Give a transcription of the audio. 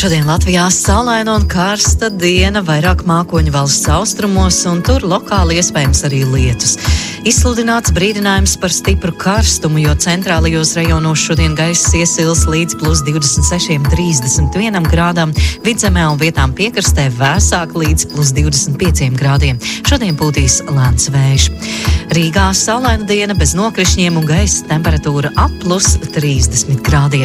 Šodien Latvijā saulaina un karsta diena, vairāk mākoņu valsts austrumos, un tur lokāli iespējams arī lietus. Izsludināts brīdinājums par stipru karstumu, jo centrālajos rajonos šodien gaiss iesils līdz plus 26–31 grādām, Vidzemē un vietām piekrastē vēsāk līdz plus 25 grādiem. Šodien pūtīs lēns vējš. Rīgā saulaina diena bez nokrišņiem un gaisa temperatūra ap plus 30 grādiem.